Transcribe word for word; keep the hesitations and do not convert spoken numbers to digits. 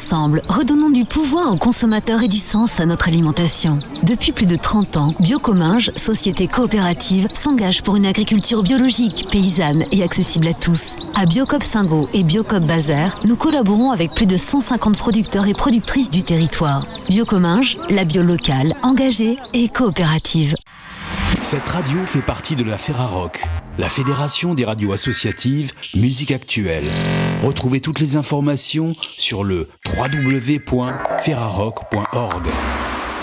Ensemble, redonnons du pouvoir aux consommateurs et du sens à notre alimentation. Depuis plus de trente ans, Biocominges, société coopérative, s'engage pour une agriculture biologique, paysanne et accessible à tous. À Biocoop Singo et Biocoop Bazaire, nous collaborons avec plus de cent cinquante producteurs et productrices du territoire. Biocominges, la bio locale, engagée et coopérative. Cette radio fait partie de la Ferrarock, la fédération des radios associatives Musique Actuelle. Retrouvez toutes les informations sur le w w w point ferrarock point org.